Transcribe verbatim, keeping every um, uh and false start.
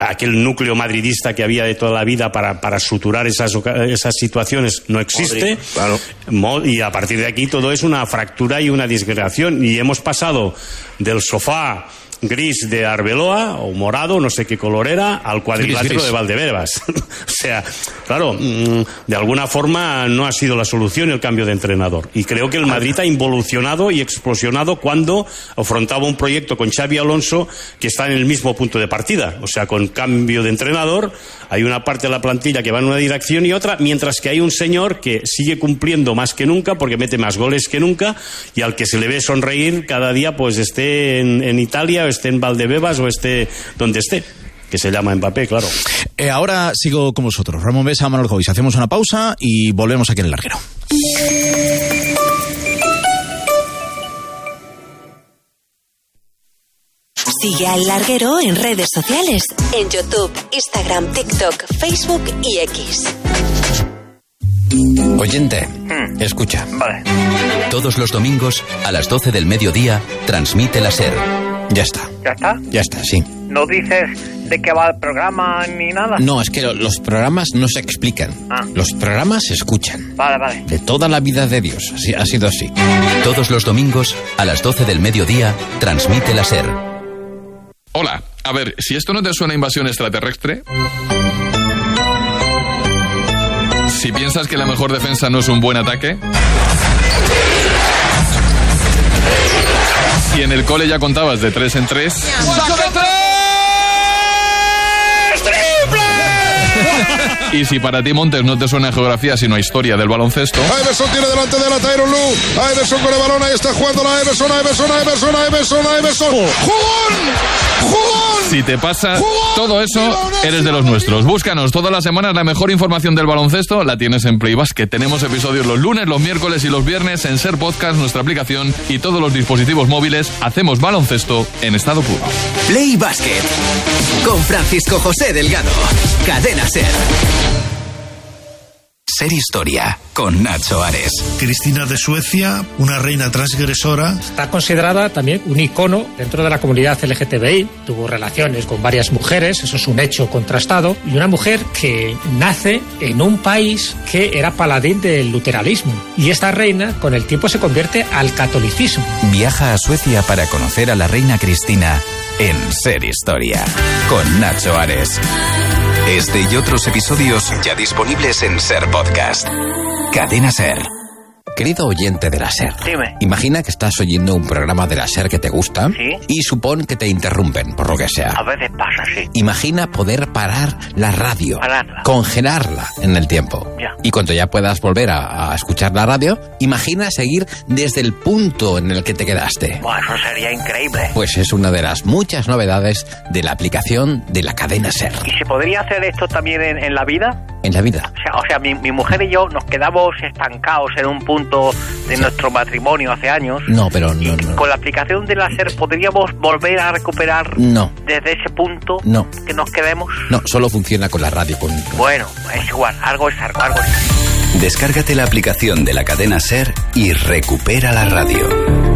aquel núcleo madridista que había de toda la vida para, para suturar esas, esas situaciones no existe. Claro. Y a partir de aquí todo es una fractura y una disgregación. Y hemos pasado del sofá gris de Arbeloa, o morado, no sé qué color era, al cuadrilátero gris, gris. de Valdebebas. O sea, claro, de alguna forma no ha sido la solución el cambio de entrenador. Y creo que el Madrid ha involucionado y explosionado cuando afrontaba un proyecto con Xabi Alonso que está en el mismo punto de partida. O sea, con cambio de entrenador, hay una parte de la plantilla que va en una dirección y otra, mientras que hay un señor que sigue cumpliendo más que nunca, porque mete más goles que nunca, y al que se le ve sonreír cada día, pues esté en, en Italia, o esté en Valdebebas, o esté donde esté, que se llama Mbappé, claro. Eh, ahora sigo con vosotros. Ramón Besa, Manuel Gois. Hacemos una pausa y volvemos aquí en El Larguero. Sigue a El Larguero en redes sociales, en YouTube, Instagram, TikTok, Facebook y X. Oyente, hmm. escucha. Vale. Todos los domingos, a las doce del mediodía, transmite la SER. Ya está. ¿Ya está? Ya está, sí. ¿No dices de qué va el programa ni nada? No, es que los programas no se explican. Ah. Los programas se escuchan. Vale, vale. De toda la vida de Dios. Así, ha sido así. Todos los domingos, a las doce del mediodía, transmite la SER. Hola, a ver, si esto no te suena a invasión extraterrestre... Si piensas que la mejor defensa no es un buen ataque... Si en el cole ya contabas de tres en tres... ¡Saque tres! ¡Triple! Y si para ti, Montes, no te suena a geografía sino a historia del baloncesto... Iverson tiene delante de la Tyronn Lue. Iverson con el balón, ahí está jugando la Iverson, Iverson, Iverson, Iverson, Iverson. ¡Jugón! ¡Jugón! Si te pasa todo eso, eres de los nuestros. Búscanos todas las semanas, la mejor información del baloncesto la tienes en Play Basket. Tenemos episodios los lunes, los miércoles y los viernes en SER Podcast, nuestra aplicación y todos los dispositivos móviles. Hacemos baloncesto en estado puro. Play Basket con Francisco José Delgado. Cadena SER. SER Historia, con Nacho Ares. Cristina de Suecia, una reina transgresora. Está considerada también un icono dentro de la comunidad L G T B I. Tuvo relaciones con varias mujeres, eso es un hecho contrastado. Y una mujer que nace en un país que era paladín del luteranismo. Y esta reina, con el tiempo, se convierte al catolicismo. Viaja a Suecia para conocer a la reina Cristina en SER Historia, con Nacho Ares. Este y otros episodios ya disponibles en SER Podcast. Cadena SER. Querido oyente de la SER, dime. Imagina que estás oyendo un programa de la SER que te gusta, ¿sí? Y supón que te interrumpen, por lo que sea. A veces pasa, sí. Imagina poder parar la radio, Pararla. congelarla en el tiempo. Ya. Y cuando ya puedas volver a, a escuchar la radio, imagina seguir desde el punto en el que te quedaste. Buah, eso sería increíble. Pues es una de las muchas novedades de la aplicación de la cadena SER. ¿Y se podría hacer esto también en, en la vida? En la vida. O sea, o sea mi, mi mujer y yo nos quedamos estancados en un punto de sí. nuestro matrimonio hace años. No, pero no, y no. Con la aplicación de la SER podríamos volver a recuperar no. desde ese punto no. que nos quedemos. No, solo funciona con la radio. Con... Bueno, es igual, algo es algo, algo es. Descárgate la aplicación de la cadena SER y recupera la radio.